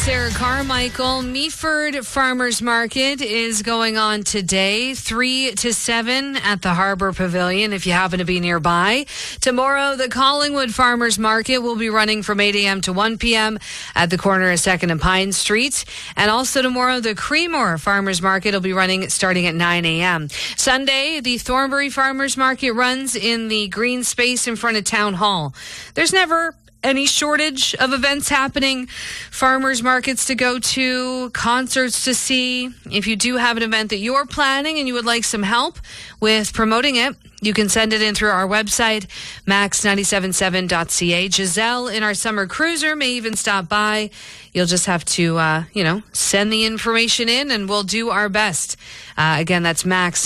Sarah Carmichael. Meaford Farmers Market is going on today, 3 to 7 at the Harbor Pavilion, if you happen to be nearby. Tomorrow, the Collingwood Farmers Market will be running from 8 a.m. to 1 p.m. at the corner of 2nd and Pine Street. And also tomorrow, the Creemore Farmers Market will be running starting at 9 a.m. Sunday, the Thornbury Farmers Market runs in the green space in front of Town Hall. There's never any shortage of events happening, farmers markets to go to, concerts to see. If you do have an event that you're planning and you would like some help with promoting it, you can send it in through our website, max977.ca. Giselle in our summer cruiser may even stop by. You'll just have to, send the information in and we'll do our best. Again, that's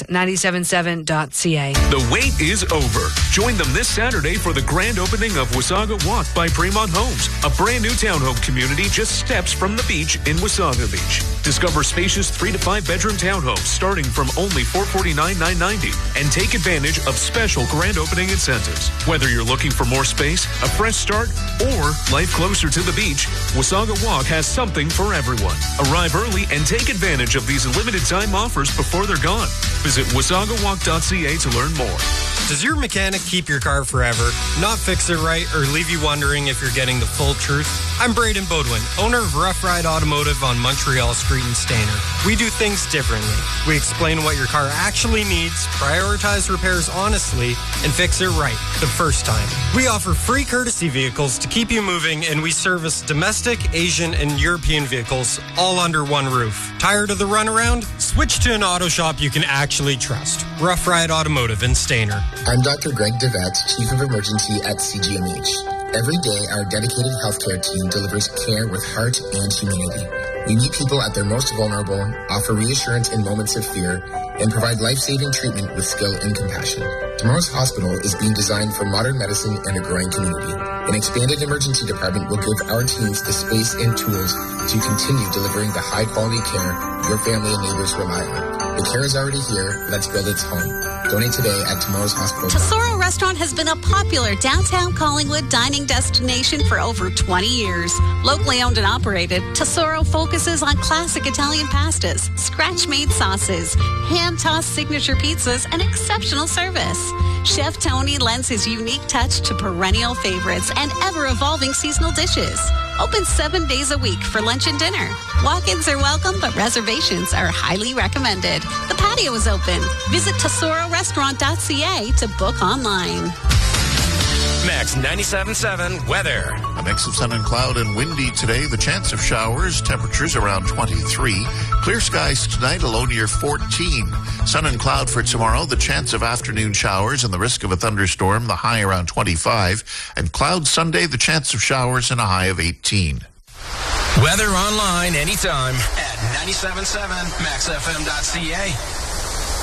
max977.ca. The wait is over. Join them this Saturday for the grand opening of Wasaga Walk by Fremont Homes, a brand new townhome community just steps from the beach in Wasaga Beach. Discover spacious 3 to 5 bedroom townhomes starting from only $449,990 and take advantage of special grand opening incentives. Whether you're looking for more space, a fresh start, or life closer to the beach, Wasaga Walk has something for everyone. Arrive early and take advantage of these limited time offers before they're gone. Visit wasagawalk.ca to learn more. Does your mechanic keep your car forever, not fix it right, or leave you wondering if you're getting the full truth? I'm Braden Bodwin, owner of Rough Ride Automotive on Montreal Street in Stayner. We do things differently. We explain what your car actually needs, prioritize repairs honestly, and fix it right the first time. We offer free courtesy vehicles to keep you moving, and we service domestic, Asian, and European vehicles all under one roof. Tired of the runaround? Switch to an auto shop you can actually trust. Rough Ride Automotive in Stayner. I'm Dr. Greg DeVette, Chief of Emergency at CGMH. Every day, our dedicated healthcare team delivers care with heart and humanity. We meet people at their most vulnerable, offer reassurance in moments of fear, and provide life-saving treatment with skill and compassion. Tomorrow's hospital is being designed for modern medicine and a growing community. An expanded emergency department will give our teams the space and tools to continue delivering the high-quality care your family and neighbors rely on. The care is already here. Let's build its home. Donate today at Tomorrow's Hospital. Tesoro Restaurant has been a popular downtown Collingwood dining destination for over 20 years. Locally owned and operated, Tesoro focuses on classic Italian pastas, scratch-made sauces, hand-tossed signature pizzas, and exceptional service. Chef Tony lends his unique touch to perennial favorites and ever-evolving seasonal dishes. Open 7 days a week for lunch and dinner. Walk-ins are welcome, but reservations are highly recommended. The patio is open. Visit tesororestaurant.ca to book online. Max 97.7 weather. A mix of sun and cloud and windy today. The chance of showers. Temperatures around 23. Clear skies tonight, a low near 14. Sun and cloud for tomorrow. The chance of afternoon showers and the risk of a thunderstorm. The high around 25. And cloud Sunday. The chance of showers and a high of 18. Weather online anytime at 97.7 maxfm.ca.